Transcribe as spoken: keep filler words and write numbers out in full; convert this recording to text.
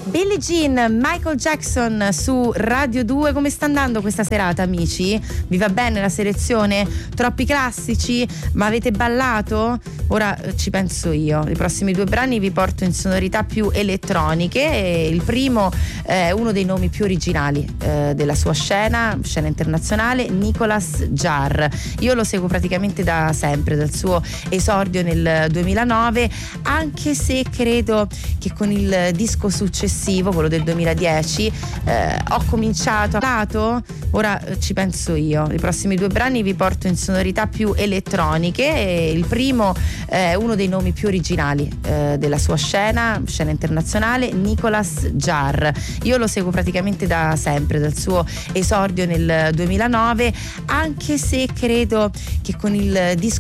Billie Jean, Michael Jackson su Radio due. Come sta andando questa serata, amici? Vi va bene la selezione? Troppi classici? Ma avete ballato? Ora eh, ci penso io. I prossimi due brani vi porto in sonorità più elettroniche e il primo è uno dei nomi più originali eh, della sua scena, scena internazionale, Nicolas Jaar. Io lo seguo praticamente da sempre, dal suo esordio nel duemilanove, anche se credo che con il disco successivo, quello del duemiladieci, eh, ho cominciato a... Ora eh, ci penso io. I prossimi due brani vi porto in sonorità più elettroniche e il primo è uno dei nomi più originali eh, della sua scena, scena internazionale, Nicolas Jaar. Io lo seguo praticamente da sempre, dal suo esordio nel duemilanove, anche se credo che con il disco